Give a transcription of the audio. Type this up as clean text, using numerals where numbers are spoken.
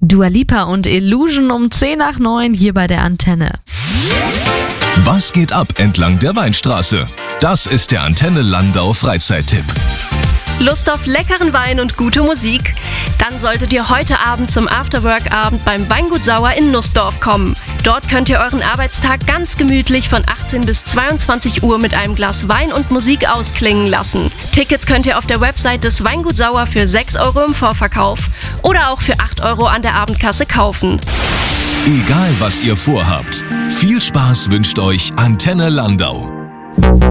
Dua Lipa und Illusion um 8:50 hier bei der Antenne. Was geht ab entlang der Weinstraße? Das ist der Antenne Landau Freizeittipp. Lust auf leckeren Wein und gute Musik? Dann solltet ihr heute Abend zum Afterwork-Abend beim Weingut Sauer in Nussdorf kommen. Dort könnt ihr euren Arbeitstag ganz gemütlich von 18 bis 22 Uhr mit einem Glas Wein und Musik ausklingen lassen. Tickets könnt ihr auf der Website des Weingut Sauer für 6 € im Vorverkauf oder auch für 8 € an der Abendkasse kaufen. Egal was ihr vorhabt, viel Spaß wünscht euch Antenne Landau.